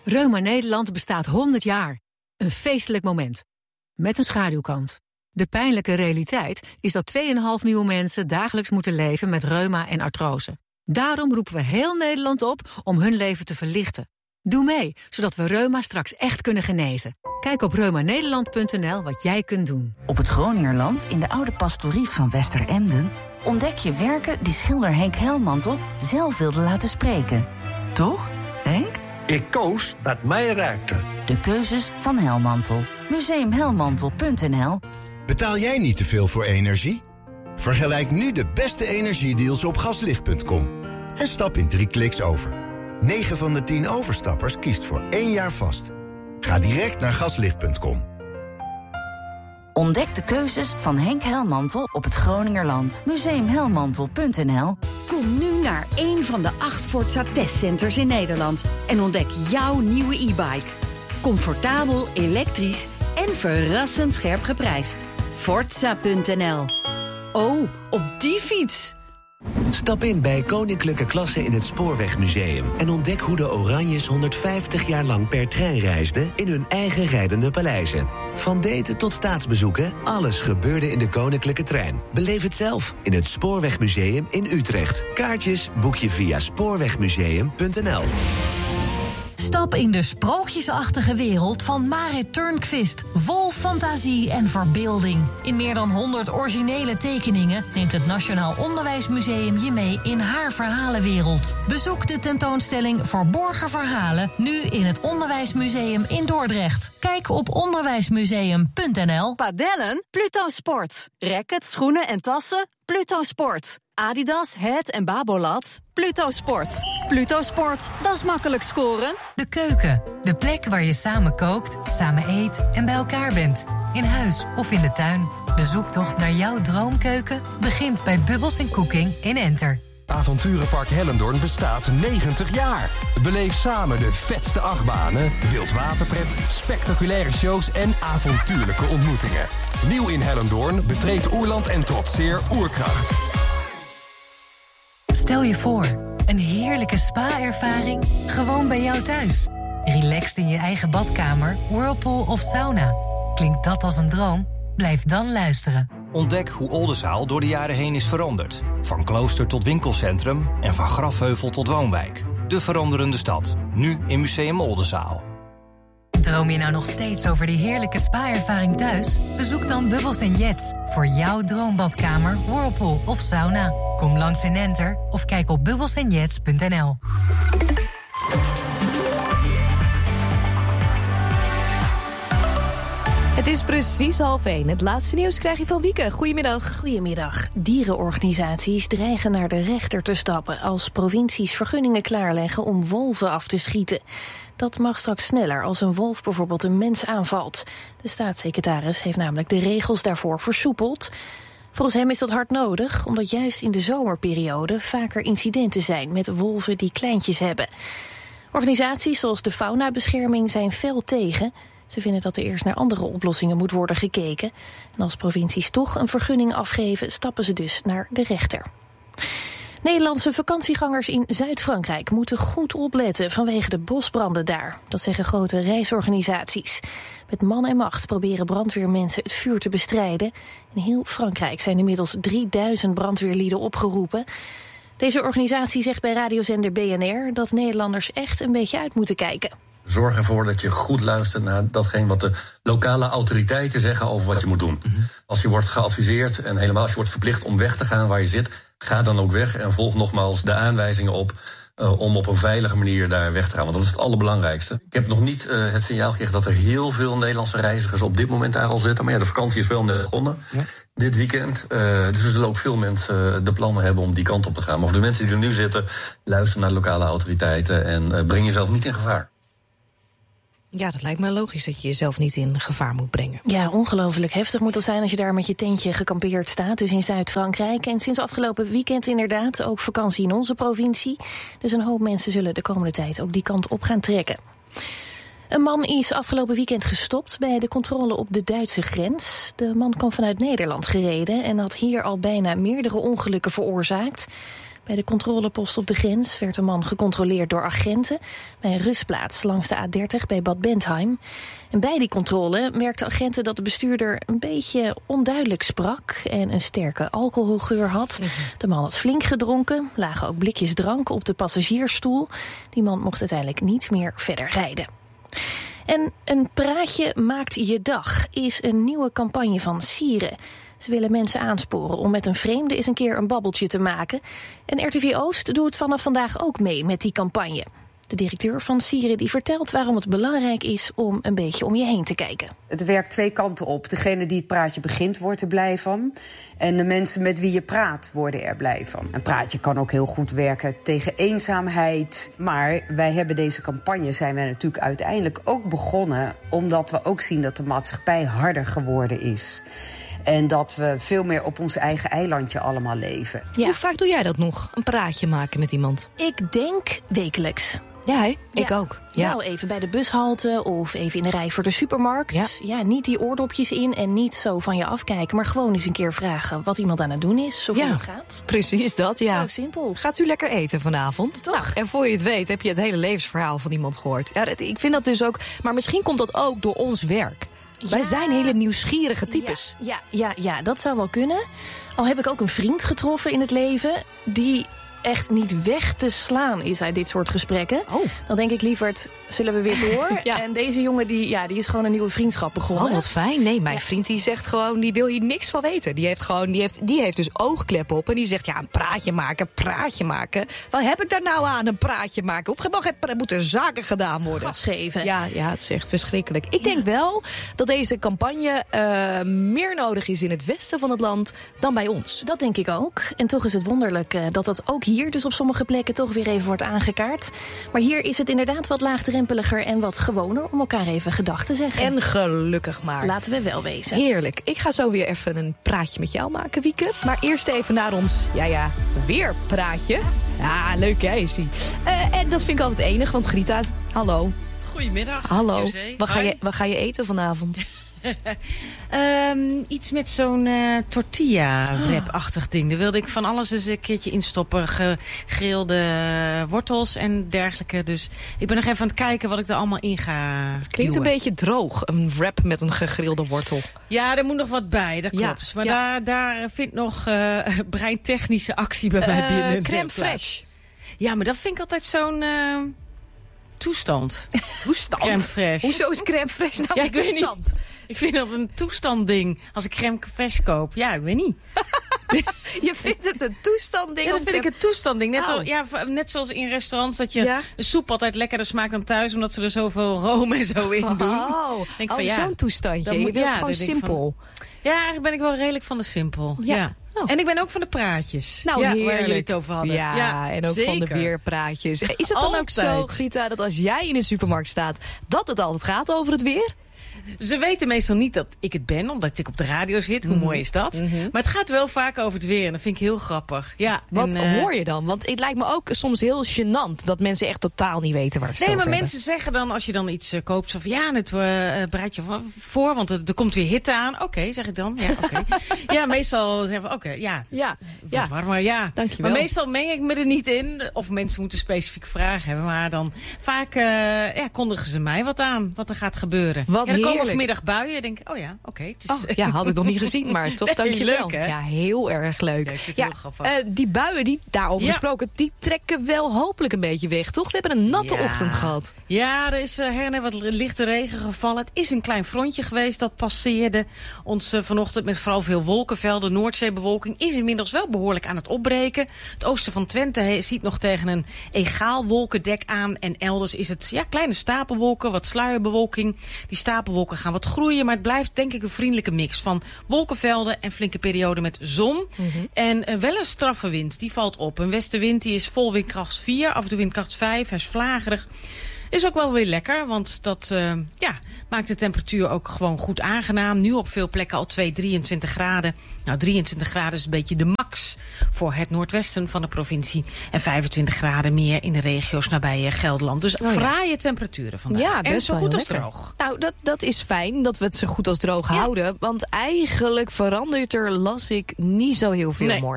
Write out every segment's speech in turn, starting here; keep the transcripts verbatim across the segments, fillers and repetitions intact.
Reuma Nederland bestaat honderd jaar. Een feestelijk moment. Met een schaduwkant. De pijnlijke realiteit is dat twee komma vijf miljoen mensen dagelijks moeten leven met reuma en artrose. Daarom roepen we heel Nederland op om hun leven te verlichten. Doe mee, zodat we reuma straks echt kunnen genezen. Kijk op reuma nederland punt n l wat jij kunt doen. Op het Groningerland, in de oude pastorie van Westeremden, ontdek je werken die schilder Henk Helmantel zelf wilde laten spreken. Toch, Henk? Ik koos wat mij raakte. De keuzes van Helmantel. museum helmantel punt n l. Betaal jij niet te veel voor energie? Vergelijk nu de beste energiedeals op gaslicht punt com. En stap in drie kliks over. negen van de tien overstappers kiest voor één jaar vast. Ga direct naar gaslicht punt com. Ontdek de keuzes van Henk Helmantel op het Groningerland. museum helmantel punt n l. Kom nu naar een van de acht Forza testcenters in Nederland en ontdek jouw nieuwe e-bike. Comfortabel, elektrisch en verrassend scherp geprijsd. Forza punt n l. Oh, op die fiets! Stap in bij Koninklijke Klasse in het Spoorwegmuseum en ontdek hoe de Oranjes honderdvijftig jaar lang per trein reisden in hun eigen rijdende paleizen. Van daten tot staatsbezoeken, alles gebeurde in de Koninklijke Trein. Beleef het zelf in het Spoorwegmuseum in Utrecht. Kaartjes boek je via spoorwegmuseum punt n l. Stap in de sprookjesachtige wereld van Marit Turnquist. Vol fantasie en verbeelding. In meer dan honderd originele tekeningen neemt het Nationaal Onderwijsmuseum je mee in haar verhalenwereld. Bezoek de tentoonstelling Verborgen Verhalen nu in het Onderwijsmuseum in Dordrecht. Kijk op onderwijsmuseum punt n l. Padellen? Pluto Sport. Rackets, schoenen en tassen? Pluto Sport. Adidas, Het en Babolat? Pluto Sport. Pluto Sport, dat is makkelijk scoren. De keuken, de plek waar je samen kookt, samen eet en bij elkaar bent. In huis of in de tuin. De zoektocht naar jouw droomkeuken begint bij Bubbles en Cooking in Enter. Avonturenpark Hellendoorn bestaat negentig jaar. Beleef samen de vetste achtbanen, wildwaterpret, spectaculaire shows en avontuurlijke ontmoetingen. Nieuw in Hellendoorn, betreed Oerland en trotseer Oerkracht. Stel je voor, een heerlijke spa-ervaring gewoon bij jou thuis. Relaxed in je eigen badkamer, whirlpool of sauna. Klinkt dat als een droom? Blijf dan luisteren. Ontdek hoe Oldenzaal door de jaren heen is veranderd. Van klooster tot winkelcentrum en van grafheuvel tot woonwijk. De veranderende stad, nu in Museum Oldenzaal. Droom je nou nog steeds over die heerlijke spa-ervaring thuis? Bezoek dan Bubbles en Jets voor jouw droombadkamer, whirlpool of sauna. Kom langs in Enter of kijk op bubbles en jets punt n l. Het is precies half één. Het laatste nieuws krijg je van Wieke. Goedemiddag. Goedemiddag. Dierenorganisaties dreigen naar de rechter te stappen als provincies vergunningen klaarleggen om wolven af te schieten. Dat mag straks sneller als een wolf bijvoorbeeld een mens aanvalt. De staatssecretaris heeft namelijk de regels daarvoor versoepeld. Volgens hem is dat hard nodig, omdat juist in de zomerperiode vaker incidenten zijn met wolven die kleintjes hebben. Organisaties zoals de Faunabescherming zijn fel tegen. Ze vinden dat er eerst naar andere oplossingen moet worden gekeken. En als provincies toch een vergunning afgeven, stappen ze dus naar de rechter. Nederlandse vakantiegangers in Zuid-Frankrijk moeten goed opletten vanwege de bosbranden daar. Dat zeggen grote reisorganisaties. Met man en macht proberen brandweermensen het vuur te bestrijden. In heel Frankrijk zijn inmiddels drieduizend brandweerlieden opgeroepen. Deze organisatie zegt bij radiozender B N R dat Nederlanders echt een beetje uit moeten kijken. Zorg ervoor dat je goed luistert naar datgene wat de lokale autoriteiten zeggen over wat je moet doen. Mm-hmm. Als je wordt geadviseerd en helemaal als je wordt verplicht om weg te gaan waar je zit, ga dan ook weg en volg nogmaals de aanwijzingen op uh, om op een veilige manier daar weg te gaan. Want dat is het allerbelangrijkste. Ik heb nog niet uh, het signaal gekregen dat er heel veel Nederlandse reizigers op dit moment daar al zitten. Maar ja, de vakantie is wel net begonnen. Ja. Dit weekend. Uh, dus er zullen ook veel mensen uh, de plannen hebben om die kant op te gaan. Maar voor de mensen die er nu zitten, luister naar de lokale autoriteiten en uh, breng jezelf niet in gevaar. Ja, dat lijkt me logisch dat je jezelf niet in gevaar moet brengen. Ja, ongelooflijk heftig moet dat zijn als je daar met je tentje gekampeerd staat. Dus in Zuid-Frankrijk. En sinds afgelopen weekend inderdaad ook vakantie in onze provincie. Dus een hoop mensen zullen de komende tijd ook die kant op gaan trekken. Een man is afgelopen weekend gestopt bij de controle op de Duitse grens. De man kwam vanuit Nederland gereden en had hier al bijna meerdere ongelukken veroorzaakt. Bij de controlepost op de grens werd een man gecontroleerd door agenten bij een rustplaats langs de A dertig bij Bad Bentheim. En bij die controle merkten agenten dat de bestuurder een beetje onduidelijk sprak en een sterke alcoholgeur had. Mm-hmm. De man had flink gedronken, lagen ook blikjes drank op de passagiersstoel. Die man mocht uiteindelijk niet meer verder rijden. En een praatje maakt je dag is een nieuwe campagne van Sieren. Ze willen mensen aansporen om met een vreemde eens een keer een babbeltje te maken. En R T V Oost doet vanaf vandaag ook mee met die campagne. De directeur van Sieren die vertelt waarom het belangrijk is om een beetje om je heen te kijken. Het werkt twee kanten op. Degene die het praatje begint wordt er blij van. En de mensen met wie je praat worden er blij van. Een praatje kan ook heel goed werken tegen eenzaamheid. Maar wij hebben deze campagne, zijn wij natuurlijk uiteindelijk ook begonnen, omdat we ook zien dat de maatschappij harder geworden is. En dat we veel meer op ons eigen eilandje allemaal leven. Ja. Hoe vaak doe jij dat nog? Een praatje maken met iemand? Ik denk wekelijks. Ja, hè? Ik ja. ook. Ja. Wel even bij de bushalte of even in de rij voor de supermarkt. Ja. ja, niet die oordopjes in en niet zo van je afkijken, maar gewoon eens een keer vragen wat iemand aan het doen is of ja, hoe het gaat. Precies dat, ja. Zo simpel. Gaat u lekker eten vanavond? Toch? Nou, en voor je het weet heb je het hele levensverhaal van iemand gehoord. Ja, ik vind dat dus ook, maar misschien komt dat ook door ons werk. Ja. Wij zijn hele nieuwsgierige types. Ja, ja, ja, ja, dat zou wel kunnen. Al heb ik ook een vriend getroffen in het leven die echt niet weg te slaan is uit dit soort gesprekken. Oh. Dan denk ik lieverd, zullen we weer door? Ja. En deze jongen die, ja, die is gewoon een nieuwe vriendschap begonnen. Oh, wat fijn. Nee, mijn ja. vriend die zegt gewoon, die wil hier niks van weten. Die heeft gewoon, die heeft, die heeft dus oogkleppen op en die zegt, ja, een praatje maken, praatje maken. Wat heb ik daar nou aan, een praatje maken? Of er moeten zaken gedaan worden? Gas geven. Ja, ja, het is echt verschrikkelijk. Ik denk wel dat deze campagne uh, meer nodig is in het westen van het land dan bij ons. Dat denk ik ook. En toch is het wonderlijk uh, dat dat ook hier dus op sommige plekken toch weer even wordt aangekaart. Maar hier is het inderdaad wat laagdrempeliger en wat gewoner om elkaar even gedag te zeggen. En gelukkig maar. Laten we wel wezen. Heerlijk. Ik ga zo weer even een praatje met jou maken, Wieke. Maar eerst even naar ons, ja ja, weer praatje. Ja, leuk hè, is ie. Uh, en dat vind ik altijd enig, want Grita, hallo. Goedemiddag. Hallo. Wat ga, je, wat ga je eten vanavond? um, iets met zo'n uh, tortilla-wrap-achtig ding. Daar wilde ik van alles eens een keertje instoppen. Gegrilde wortels en dergelijke. Dus ik ben nog even aan het kijken wat ik er allemaal in ga Het klinkt duwen. een beetje droog, een wrap met een gegrilde wortel. Ja, er moet nog wat bij, dat ja, klopt. Maar ja. daar, daar vindt nog uh, breintechnische actie bij mij uh, binnen. Crème fraîche. Ja, maar dat vind ik altijd zo'n... Uh, toestand. Toestand? Crème fraîche. Hoezo is crème fraîche nou ja, een toestand? Ik vind dat een toestandding. Als ik crème fraîche koop. Ja, ik weet niet. Je vindt het een toestandding? Ja, dat vind ik een toestandding. Net, oh. al, ja, net zoals in restaurants dat je ja? een soep altijd lekkerder smaakt dan thuis. Omdat ze er zoveel room en zo in doen. Oh, denk oh van, ja, zo'n toestandje. Je moet, wilt ja, het gewoon simpel. Van, ja, eigenlijk ben ik wel redelijk van de simpel. Ja. ja. Oh. En ik ben ook van de praatjes. Nou, ja, heerlijk. Waar jullie het over hadden. Ja, ja ook zeker. Van de weerpraatjes. Is het dan altijd. ook zo, Grita, dat als jij in de supermarkt staat, dat het altijd gaat over het weer? Ze weten meestal niet dat ik het ben, omdat ik op de radio zit. Hoe mm-hmm. mooi is dat? Mm-hmm. Maar het gaat wel vaak over het weer en dat vind ik heel grappig. Ja, wat en, uh, hoor je dan? Want het lijkt me ook soms heel gênant dat mensen echt totaal niet weten waar ze het Nee, maar over mensen zeggen dan, als je dan iets uh, koopt, zo van ja, het uh, bereid je voor, want er, er komt weer hitte aan. Oké, okay, zeg ik dan. Ja, oké. Okay. Ja, meestal zeggen we, oké, okay, ja, ja, ja. warmer, ja. Dankjewel. Maar meestal meng ik me er niet in. Of mensen moeten specifieke vragen hebben, maar dan vaak uh, ja, kondigen ze mij wat aan, wat er gaat gebeuren. Wat en dan komen vanmiddag buien. Denk ik, oh ja, oké. Okay, oh, ja, had ik nog niet gezien, maar toch, nee, dankjewel. Leuk, hè? Ja, heel erg leuk. Ja, ik vind het ja, heel grappig. Uh, die buien, die daarover ja. gesproken, die trekken wel hopelijk een beetje weg, toch? We hebben een natte ja. ochtend gehad. Ja, er is uh, her en her wat lichte regen gevallen. Het is een klein frontje geweest dat passeerde ons uh, vanochtend met vooral veel wolkenvelden. Noordzeebewolking is inmiddels wel behoorlijk aan het opbreken. Het oosten van Twente he, ziet nog tegen een egaal wolkendek aan. En elders is het ja, kleine stapelwolken, wat sluierbewolking. Die stapelwolken gaan wat groeien, maar het blijft denk ik een vriendelijke mix van wolkenvelden en flinke perioden met zon. Mm-hmm. En uh, wel een straffe wind, die valt op. Een westenwind die is vol windkracht vier, af en toe windkracht vijf, hij is vlagerig. Is ook wel weer lekker, want dat uh, ja, maakt de temperatuur ook gewoon goed aangenaam. Nu op veel plekken al twee, drieëntwintig graden. Nou, drieëntwintig graden is een beetje de max voor het noordwesten van de provincie. En vijfentwintig graden meer in de regio's nabij Gelderland. Dus oh, ja. fraaie temperaturen vandaag. Ja, best en zo wel goed als lekker. droog. Nou, dat, dat is fijn dat we het zo goed als droog ja. houden. Want eigenlijk verandert er, las ik, niet zo heel veel nee. morgen.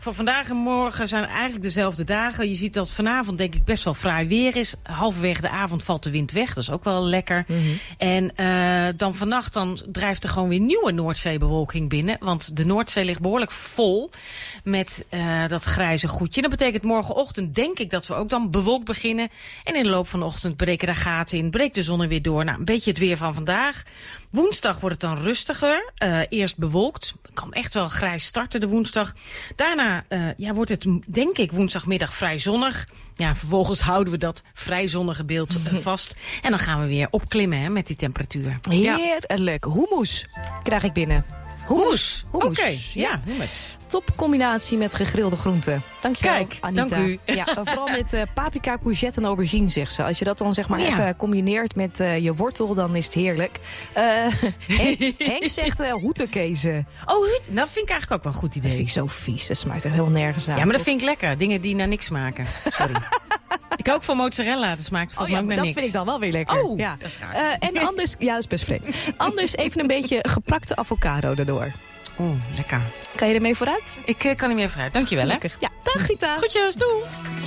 Voor vandaag en morgen zijn eigenlijk dezelfde dagen. Je ziet dat vanavond denk ik best wel fraai weer is. Halverwege de avond valt de wind weg. Dat is ook wel lekker. Mm-hmm. En uh, dan vannacht dan drijft er gewoon weer nieuwe Noordzeebewolking binnen. Want de Noordzee ligt behoorlijk vol met uh, dat grijze goedje. Dat betekent morgenochtend denk ik dat we ook dan bewolkt beginnen. En in de loop van de ochtend breken daar gaten in. Breekt de zon er weer door. Nou, een beetje het weer van vandaag. Woensdag wordt het dan rustiger. Uh, eerst bewolkt. Kan echt wel grijs starten de woensdag. Daarna uh, ja, wordt het denk ik woensdagmiddag vrij zonnig. Ja, vervolgens houden we dat vrij zonnige beeld uh, vast. En dan gaan we weer opklimmen hè, met die temperatuur. Heerlijk. Hummus krijg ik binnen. Hummus. Oké, okay, ja. ja, hummus. Top combinatie met gegrilde groenten. Dankjewel, Kijk, Anita. dank u. Ja, vooral met uh, paprika, courgette en aubergine, zegt ze. Als je dat dan zeg maar oh, ja. even combineert met uh, je wortel, dan is het heerlijk. Uh, Henk, Henk zegt uh, hoetekezen. Oh, hoed, dat vind ik eigenlijk ook wel een goed idee. Dat vind ik zo vies. Dat smaakt er helemaal nergens aan. Ja, maar dat vind ik lekker. Dingen die naar niks smaken. Sorry. Ik ook van mozzarella. Dat smaakt volgens oh, mij ja, ook naar dat niks. Dat vind ik dan wel weer lekker. Oh, ja. dat is raar. Uh, en anders, ja, dat is best vreemd. Anders even een beetje geplakte avocado erdoor. Oeh, lekker. Kan je ermee vooruit? Ik uh, kan er meer vooruit. Dankjewel, hè. Ja, dag Gita. Groetjes, doei.